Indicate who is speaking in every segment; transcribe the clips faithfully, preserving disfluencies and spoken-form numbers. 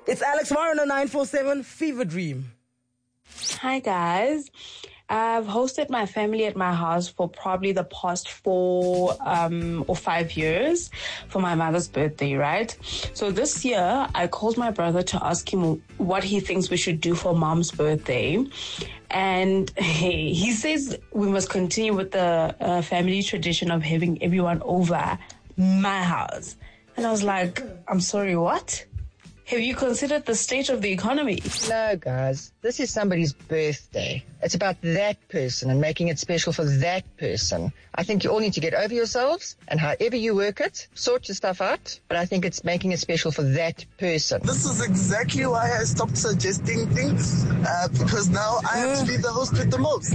Speaker 1: It's Alex Warren on nine four seven Fever Dream.
Speaker 2: Hi guys. I've hosted my family at my house for probably the past four um, or five years for my mother's birthday, right? So this year, I called my brother to ask him what he thinks we should do for mom's birthday. And hey, he says we must continue with the uh, family tradition of having everyone over my house. And I was like, I'm sorry, what? Have you considered the state of the economy?
Speaker 3: No, guys. This is somebody's birthday. It's about that person and making it special for that person. I think you all need to get over yourselves, and however you work it, sort your stuff out. But I think it's making it special for that person.
Speaker 4: This is exactly why I stopped suggesting things, uh, because now I have to be the host with the most.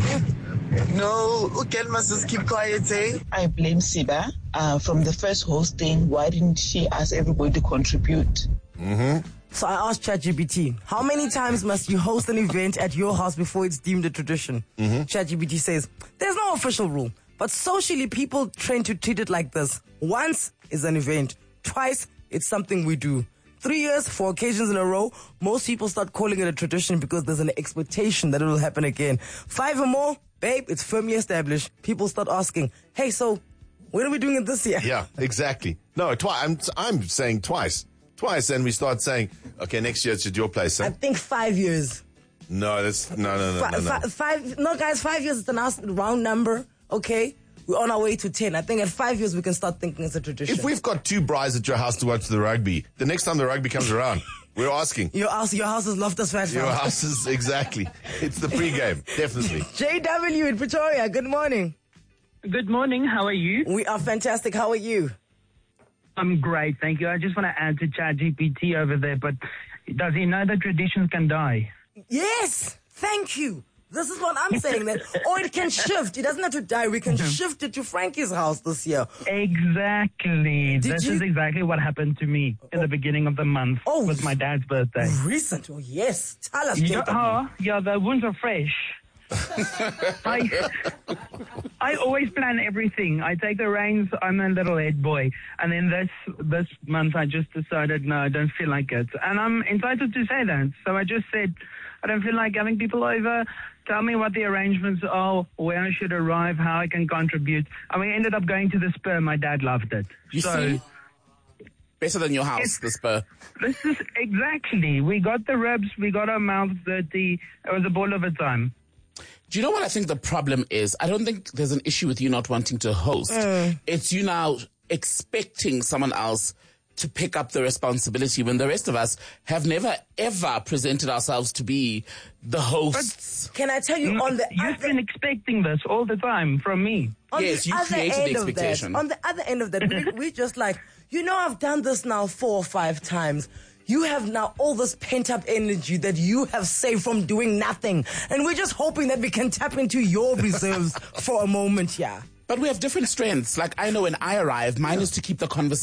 Speaker 4: No, Ukel must just keep quiet, eh?
Speaker 5: I blame Siba. Uh, from the first hosting, why didn't she ask everybody to contribute?
Speaker 1: Mm-hmm. So I asked ChatGPT, how many times must you host an event at your house before it's deemed a tradition? Mm-hmm. ChatGPT says, there's no official rule, but socially people train to treat it like this. Once is an event. Twice, it's something we do. Three years, four occasions in a row, most people start calling it a tradition because there's an expectation that it will happen again. Five or more, babe, it's firmly established. People start asking, hey, so when are we doing it this year?
Speaker 6: Yeah, exactly. No, twice. I'm, I'm saying twice. Twice, and we start saying, okay, next year it's at your place. Huh?
Speaker 1: I think five years.
Speaker 6: No, that's no, no, no,
Speaker 1: F-
Speaker 6: no, no.
Speaker 1: F- five, no, guys, five years is a nice round number. Okay, we're on our way to ten. I think at five years we can start thinking it's a tradition.
Speaker 6: If we've got two brides at your house to watch the rugby, the next time the rugby comes around, we're asking.
Speaker 1: Your house, your house is Loftus Fat.
Speaker 6: Your house is exactly. It's the pregame, definitely.
Speaker 1: J W in Pretoria. Good morning.
Speaker 7: Good morning. How are you?
Speaker 1: We are fantastic. How are you?
Speaker 7: I'm great, thank you. I just want to add to ChatGPT over there, but does he know that traditions can die?
Speaker 1: Yes, thank you. This is what I'm saying, that, or it can shift. It doesn't have to die. We can shift it to Frankie's house this year.
Speaker 7: Exactly.
Speaker 1: Did
Speaker 7: this
Speaker 1: you...
Speaker 7: is exactly what happened to me in the beginning of the month.
Speaker 1: Oh,
Speaker 7: with my dad's birthday.
Speaker 1: Recent? Oh, yes. Tell us.
Speaker 7: You know, oh, yeah, the wounds are fresh. I, I always plan everything. I take the reins. I'm a little head boy. And then this this month I just decided, no, I don't feel like it. And I'm entitled to say that. So I just said, I don't feel like having people over. Tell me what the arrangements are, where I should arrive, how I can contribute. And we ended up going to the Spur. My dad loved it.
Speaker 8: You
Speaker 7: so,
Speaker 8: see? Better than your house, the Spur.
Speaker 7: This is exactly. We got the ribs. We got our mouths dirty. It was a ball of a time.
Speaker 8: Do you know what I think the problem is? I don't think there's an issue with you not wanting to host. Mm. It's you now expecting someone else to pick up the responsibility when the rest of us have never, ever presented ourselves to be the hosts.
Speaker 1: But can I tell you on the
Speaker 7: You've
Speaker 1: other...
Speaker 7: been expecting this all the time from me.
Speaker 1: On
Speaker 8: yes, you created the expectation.
Speaker 1: That, on the other end of that, we, we just like, you know, I've done this now four or five times. You have now all this pent-up energy that you have saved from doing nothing. And we're just hoping that we can tap into your reserves for a moment here.
Speaker 8: But we have different strengths. Like, I know when I arrive, mine is to keep the conversation